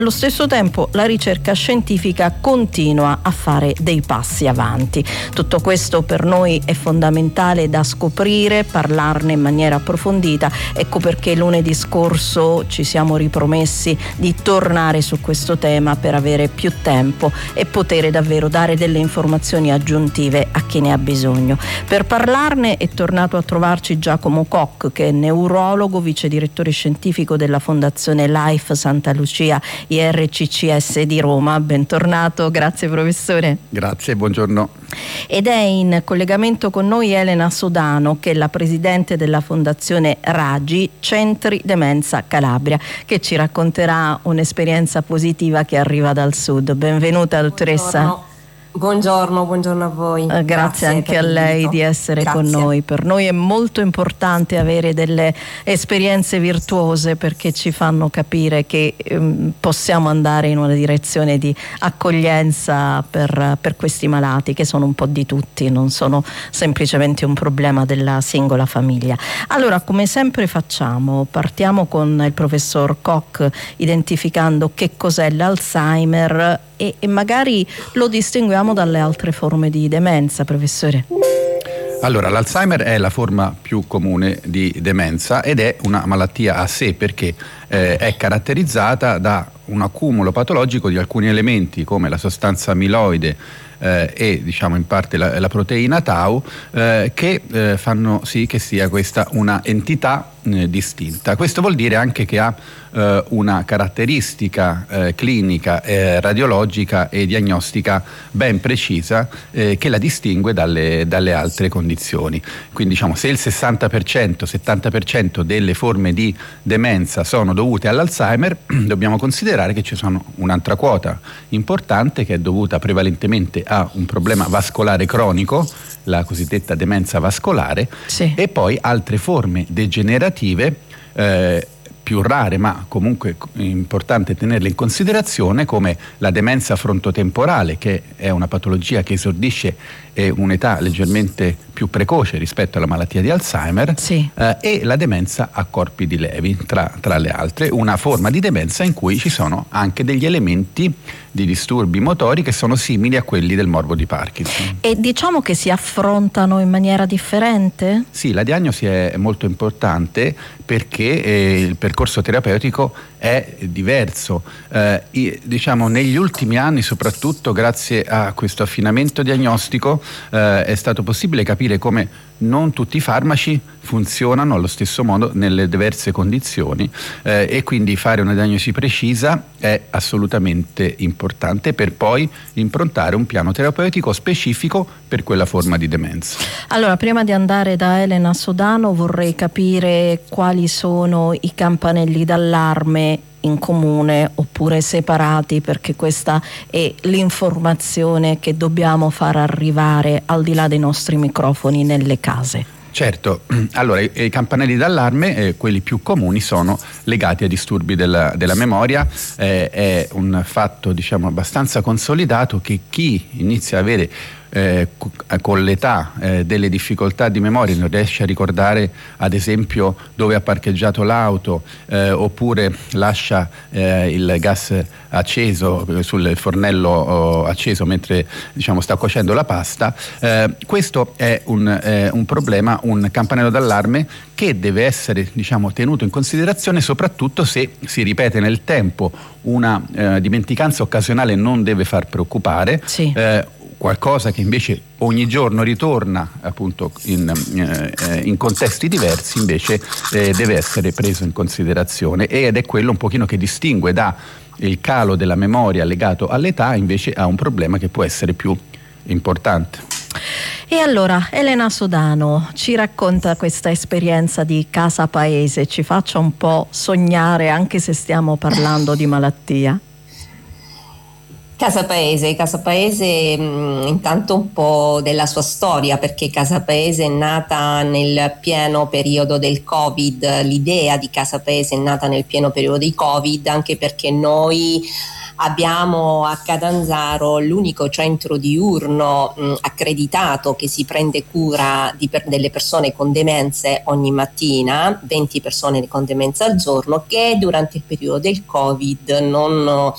allo stesso tempo la ricerca scientifica continua a fare dei passi avanti. Tutto questo per noi è fondamentale da scoprire, parlarne in maniera approfondita. Ecco perché lunedì scorso ci siamo ripromessi di tornare su questo tema per avere più tempo e poter davvero dare delle informazioni aggiuntive a chi ne ha bisogno. Per parlarne è tornato a trovarci Giacomo Koch, che è neurologo, vice direttore scientifico della Fondazione Life Santa Lucia IRCCS di Roma. Bentornato, grazie professore. Grazie, buongiorno. Ed è in collegamento con noi Elena Sodano, che è la presidente della Fondazione Ragi Centri Demenza Calabria, che ci racconterà un'esperienza positiva che arriva dal sud. Benvenuta dottoressa. Buongiorno a voi. Grazie anche a lei di essere con noi. Per noi è molto importante avere delle esperienze virtuose, perché ci fanno capire che possiamo andare in una direzione di accoglienza per questi malati, che sono un po' di tutti, non sono semplicemente un problema della singola famiglia. Allora, come sempre facciamo, partiamo con il professor Koch, identificando che cos'è l'Alzheimer e magari lo distinguiamo dalle altre forme di demenza, professore. Allora, l'Alzheimer è la forma più comune di demenza ed è una malattia a sé, perché è caratterizzata da un accumulo patologico di alcuni elementi come la sostanza amiloide e diciamo in parte la proteina tau che fanno sì che sia questa una entità distinta. Questo vuol dire anche che ha una caratteristica clinica, radiologica e diagnostica ben precisa che la distingue dalle altre condizioni. Quindi diciamo, se il 60%, 70% delle forme di demenza sono dovute all'Alzheimer, dobbiamo considerare che ci sono un'altra quota importante che è dovuta prevalentemente a un problema vascolare cronico, la cosiddetta demenza vascolare, sì, e poi altre forme degenerative più rare, ma comunque importante tenerle in considerazione, come la demenza frontotemporale, che è una patologia che esordisce in un'età leggermente più precoce rispetto alla malattia di Alzheimer, sì, e la demenza a corpi di Levi, tra le altre, una forma di demenza in cui ci sono anche degli elementi di disturbi motori che sono simili a quelli del morbo di Parkinson. E diciamo che si affrontano in maniera differente? Sì, la diagnosi è molto importante perché il percorso terapeutico è diverso. Diciamo, negli ultimi anni, soprattutto grazie a questo affinamento diagnostico, è stato possibile capire come non tutti i farmaci funzionano allo stesso modo nelle diverse condizioni e quindi fare una diagnosi precisa è assolutamente importante per poi improntare un piano terapeutico specifico per quella forma di demenza. Allora, prima di andare da Elena Sodano, vorrei capire quali sono i campanelli d'allarme in comune oppure separati, perché questa è l'informazione che dobbiamo far arrivare al di là dei nostri microfoni nelle case. Certo, allora i campanelli d'allarme, quelli più comuni, sono legati a disturbi della memoria. È un fatto diciamo abbastanza consolidato che chi inizia a avere con l'età delle difficoltà di memoria, non riesce a ricordare ad esempio dove ha parcheggiato l'auto, oppure lascia il gas acceso sul fornello acceso mentre diciamo sta cuocendo la pasta, questo è un problema, un campanello d'allarme che deve essere diciamo tenuto in considerazione, soprattutto se si ripete nel tempo. Una dimenticanza occasionale non deve far preoccupare. Sì. Qualcosa che invece ogni giorno ritorna appunto in contesti diversi invece deve essere preso in considerazione, ed è quello un pochino che distingue da il calo della memoria legato all'età invece a un problema che può essere più importante. E allora Elena Sodano ci racconta questa esperienza di Casa Paese, ci faccia un po' sognare anche se stiamo parlando di malattia. Casa Paese intanto un po' della sua storia, perché Casa Paese è nata nel pieno periodo del Covid, l'idea di Casa Paese è nata nel pieno periodo di Covid, anche perché noi abbiamo a Catanzaro l'unico centro diurno accreditato che si prende cura delle persone con demenze ogni mattina, 20 persone con demenza al giorno, che durante il periodo del Covid non